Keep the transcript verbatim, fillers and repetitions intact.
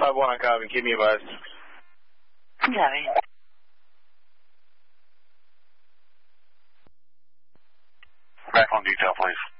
five one on Cobb and keep me advised. Copy. Back on detail, please.